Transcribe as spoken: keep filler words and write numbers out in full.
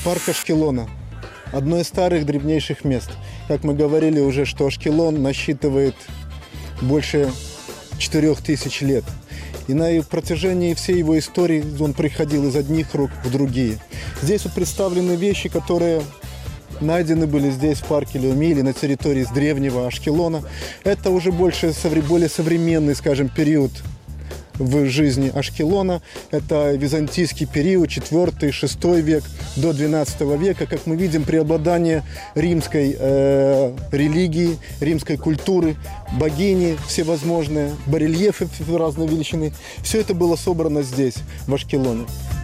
Парк Ашкелона. Одно из старых древнейших мест. Как мы говорили уже, что Ашкелон насчитывает больше четырех тысяч лет. И на протяжении всей его истории он приходил из одних рук в другие. Здесь вот представлены вещи, которые найдены были здесь, в парке Леуми, или на территории с древнего Ашкелона. Это уже больше, более современный, скажем, период в жизни Ашкелона. Это византийский период, четвёртый-шестой век до двенадцатого века. Как мы видим, преобладание римской э, религии, римской культуры, богини всевозможные, барельефы разной величины. Все это было собрано здесь, в Ашкелоне.